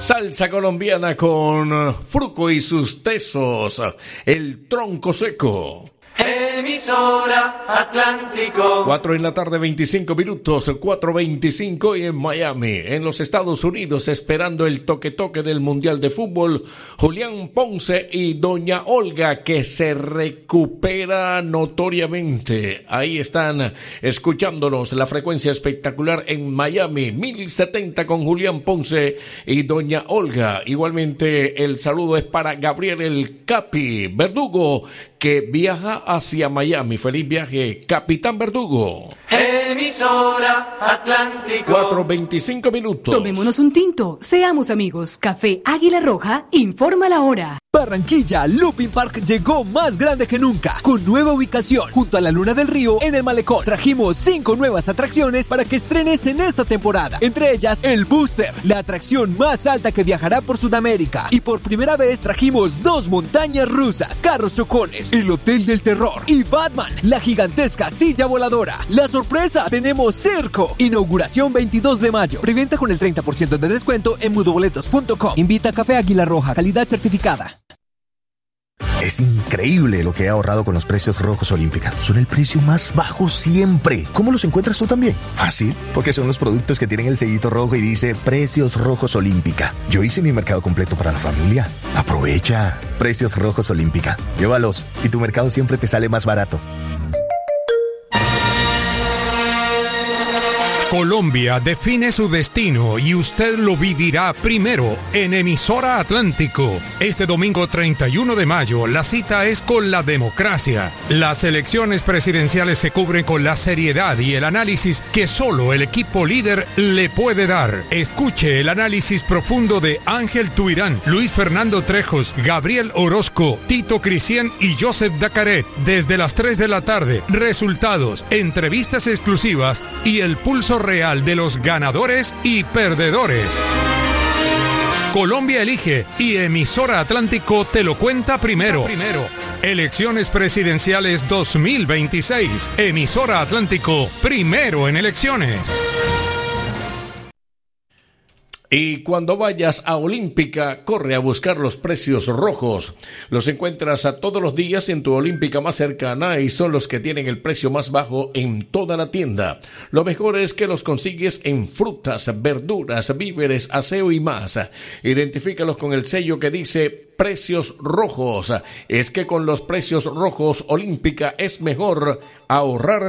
Salsa colombiana con Fruco y sus tesos, el tronco seco. Emisora Atlántico. 4 en la tarde, 25 minutos, 4:25 y en Miami, en los Estados Unidos, esperando el toque del Mundial de Fútbol, Julián Ponce y doña Olga, que se recupera notoriamente. Ahí están escuchándonos, la frecuencia espectacular en Miami, 1070 con Julián Ponce y doña Olga. Igualmente el saludo es para Gabriel el Capi Verdugo, que viaja hacia Miami. Feliz viaje, Capitán Verdugo. Emisora Atlántico. 4:25 minutos. Tomémonos un tinto, seamos amigos. Café Águila Roja informa la hora. Barranquilla Looping Park llegó más grande que nunca, con nueva ubicación junto a la Luna del Río en el Malecón. Trajimos 5 nuevas atracciones para que estrenes en esta temporada. Entre ellas, el Booster, la atracción más alta que viajará por Sudamérica. Y por primera vez trajimos 2 montañas rusas, carros chocones, el Hotel del Terror y Batman, la gigantesca silla voladora. La sorpresa, tenemos circo. Inauguración 22 de mayo. Preventa con el 30% de descuento en mudoboletos.com. Invita Café Águila Roja, calidad certificada. Es increíble lo que he ahorrado con los precios rojos Olímpica. Son el precio más bajo siempre. ¿Cómo los encuentras tú también? Fácil, porque son los productos que tienen el sellito rojo y dice Precios Rojos Olímpica. Yo hice mi mercado completo para la familia. Aprovecha. Precios Rojos Olímpica. Llévalos y tu mercado siempre te sale más barato. Colombia define su destino y usted lo vivirá primero en Emisora Atlántico. Este domingo 31 de mayo, la cita es con la democracia. Las elecciones presidenciales se cubren con la seriedad y el análisis que solo el equipo líder le puede dar. Escuche el análisis profundo de Ángel Tuirán, Luis Fernando Trejos, Gabriel Orozco, Tito Cristian y Joseph Dacaret. Desde las 3 de la tarde, resultados, entrevistas exclusivas y el pulso real de los ganadores y perdedores. Colombia elige y Emisora Atlántico te lo cuenta primero. Elecciones presidenciales 2026. Emisora Atlántico, primero en elecciones. Y cuando vayas a Olímpica, corre a buscar los precios rojos. Los encuentras a todos los días en tu Olímpica más cercana y son los que tienen el precio más bajo en toda la tienda. Lo mejor es que los consigues en frutas, verduras, víveres, aseo y más. Identifícalos con el sello que dice Precios Rojos. Es que con los precios rojos Olímpica es mejor ahorrar